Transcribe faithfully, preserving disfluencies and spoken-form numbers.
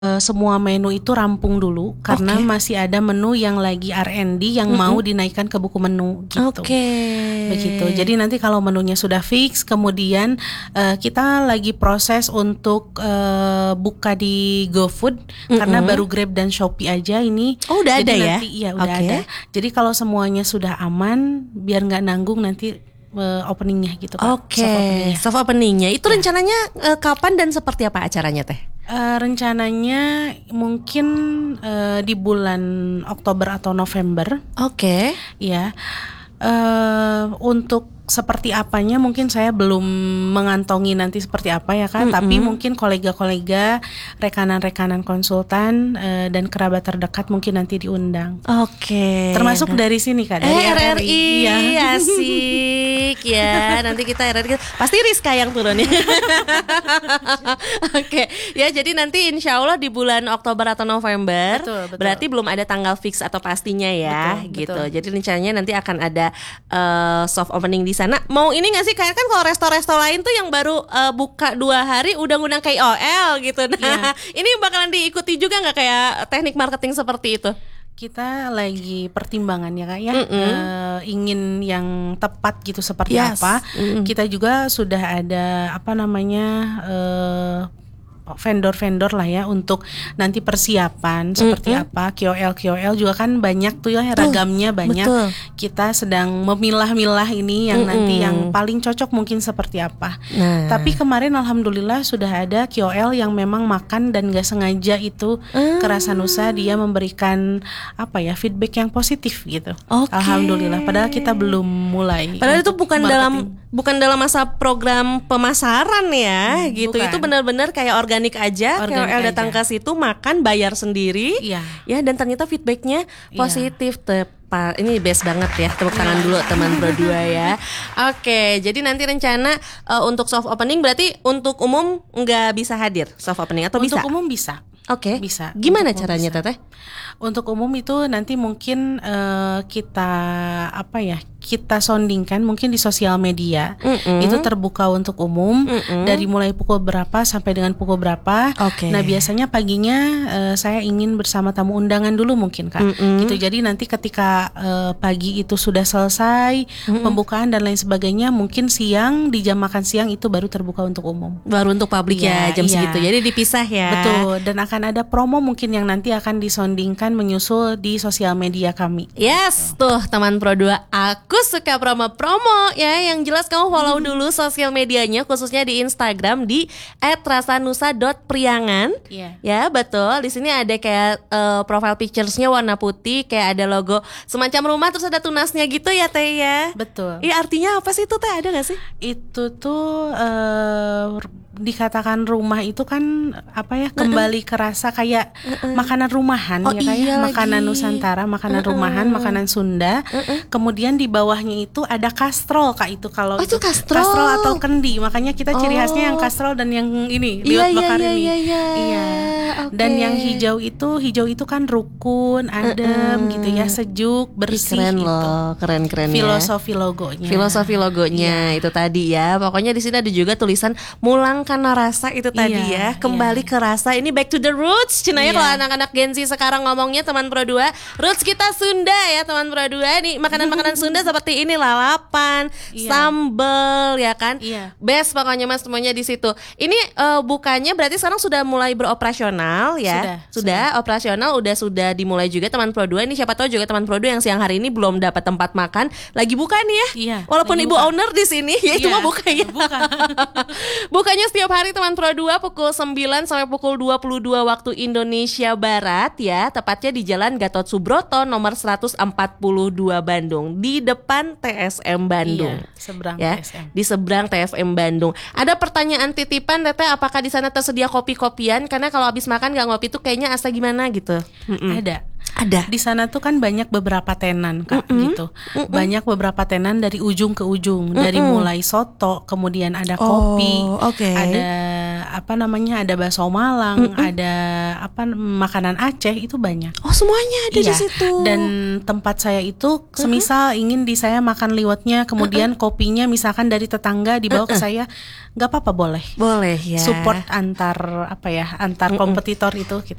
Uh, semua menu itu rampung dulu karena Oke. masih ada menu yang lagi R and D yang Mm-mm. mau dinaikkan ke buku menu gitu. Oke. Begitu. Jadi nanti kalau menunya sudah fix, kemudian uh, kita lagi proses untuk uh, buka di GoFood Mm-mm. karena baru Grab dan Shopee aja ini. Oh, udah Jadi ada ya? nanti, iya udah Oke. ada. Jadi kalau semuanya sudah aman, biar nggak nanggung nanti uh, openingnya gitu Kak. Oke. Soft openingnya. Soft openingnya itu Ya. rencananya uh, kapan dan seperti apa acaranya teh? Uh, rencananya mungkin uh, di bulan Oktober atau November, Oke. ya. Uh, untuk seperti apanya mungkin saya belum mengantongi nanti seperti apa ya kan, Mm-mm. tapi mungkin kolega-kolega, rekanan-rekanan konsultan uh, dan kerabat terdekat mungkin nanti diundang. Oke. Termasuk dari sini Kak, dari eh, R R I. Ya. Asik ya. Nanti kita R R I pasti Rizka yang turun ya. Oke. Ya, jadi nanti insya Allah di bulan Oktober atau November. Betul, betul. Berarti belum ada tanggal fix atau pastinya ya. Betul, gitu. betul. Jadi rencananya nanti akan ada uh, soft opening di sana. Mau ini nggak sih, kayak kan kalau resto-resto lain tuh yang baru uh, buka dua hari udah ngundang K O L gitu. Nah, Iya. ini bakalan diikuti juga nggak kayak teknik marketing seperti itu? Kita lagi pertimbangan ya Kak ya, Mm-mm. uh, ingin yang tepat gitu seperti Yes. apa. Mm-mm. Kita juga sudah ada apa namanya uh, vendor-vendor lah ya untuk nanti persiapan seperti Mm-mm. apa. K O L K O L juga kan banyak tuh ya, ragamnya banyak. Betul. Kita sedang memilah-milah ini yang Mm-mm. nanti yang paling cocok mungkin seperti apa. Nah. Tapi kemarin alhamdulillah sudah ada K O L yang memang makan dan gak sengaja itu Ah. ke Rasanusa, dia memberikan apa ya feedback yang positif gitu. Oke. Alhamdulillah. Padahal kita belum mulai. Padahal itu untuk bukan marketing. dalam bukan dalam masa program pemasaran ya, Hmm, gitu. bukan. Itu benar-benar kayak organik aja. Organik K O L datang aja. ke situ makan bayar sendiri. Iya. Ya, dan ternyata feedbacknya Iya. positif. Tepat. Ini best banget ya. Tepuk tangan dulu teman berdua ya. Oke, jadi nanti rencana uh, untuk soft opening berarti untuk umum nggak bisa hadir soft opening atau Untuk bisa? umum bisa. Oke. Bisa. Gimana Untuk umum caranya, bisa. Teteh? Untuk umum itu nanti mungkin uh, kita apa ya kita soundingkan mungkin di sosial media. Mm-mm. Itu terbuka untuk umum. Mm-mm. Dari mulai pukul berapa sampai dengan pukul berapa. Oke. Nah biasanya paginya uh, saya ingin bersama tamu undangan dulu mungkin Kak. Mm-mm. Gitu. Jadi nanti ketika uh, pagi itu sudah selesai Mm-mm. pembukaan dan lain sebagainya, mungkin siang di jam makan siang itu baru terbuka untuk umum. Baru untuk publik ya Iya, jam iya. segitu. Jadi dipisah ya. Betul, dan akan ada promo mungkin yang nanti akan disondingkan menyusul di sosial media kami. Yes, tuh teman Pro dua, aku suka promo-promo ya. Yang jelas kamu follow dulu sosial medianya, khususnya di Instagram di et rasanusa dot priangan. Iya. Ya, betul. Di sini ada kayak uh, profile pictures-nya warna putih, kayak ada logo semacam rumah terus ada tunasnya gitu ya, Teh ya. Betul. Iya, artinya apa sih itu, Teh? Ada gak sih? Itu tuh eh, dikatakan rumah itu kan apa ya kembali ke rasa kayak makanan rumahan Oh, ya kayak iya makanan lagi. Nusantara, makanan rumahan, makanan Sunda. Kemudian di bawahnya itu ada kastrol Kak, itu kalau Oh, itu kastrol. atau kendi. Makanya kita ciri khasnya yang Oh. kastrol dan yang ini Iya, liwet iya, bakar iya, ini. iya, iya. Iya. Oke. Dan yang hijau itu hijau itu kan rukun, adem gitu ya, sejuk, Ih, bersih keren gitu. loh, keren-keren ya. Filosofi logonya. Filosofi logonya itu tadi ya. Pokoknya di sini ada juga tulisan mulang karena rasa itu tadi Iya, ya. Kembali iya. ke rasa. Ini back to the roots. Cina ya Iya. kalau anak-anak Gen Z sekarang ngomongnya teman Pro dua. Roots kita Sunda ya teman Pro dua. Nih makanan-makanan Sunda seperti ini lalapan, Iya. sambel ya kan. Iya. Best pokoknya Mas semuanya di situ. Ini eh, bukannya berarti sekarang sudah mulai beroperasional ya. Sudah, Sudah operasional udah sudah dimulai juga teman Pro dua. Ini siapa tahu juga teman Pro dua yang siang hari ini belum dapat tempat makan lagi buka nih ya. Iya, Walaupun lagi ibu buka. owner di sini ya itu Iya, mah buka ya. buka. Bukanya setiap hari teman Pro dua pukul sembilan sampai pukul dua puluh dua waktu Indonesia Barat ya. Tepatnya di Jalan Gatot Subroto nomor seratus empat puluh dua Bandung, di depan T S M Bandung. Iya, seberang Ya, T S M. di seberang T S M Bandung. Ada pertanyaan titipan Teteh, apakah di sana tersedia kopi-kopian? Karena kalau habis makan nggak ngopi tuh kayaknya asa gimana gitu. Mm-mm. Ada. Ada. Di sana tuh kan banyak beberapa tenan Kak gitu. Banyak beberapa tenan dari ujung ke ujung, dari mulai soto, kemudian ada kopi, Oh, oke. ada apa namanya, ada bakso Malang, mm-mm. ada apa makanan Aceh, itu banyak. Oh, semuanya ada iya. di situ. Dan tempat saya itu semisal uh-huh. ingin di saya makan liwetnya, kemudian uh-uh. kopinya misalkan dari tetangga dibawa uh-uh. ke saya, nggak apa-apa, boleh. Boleh ya. Support antar apa ya, antar uh-uh. kompetitor itu kita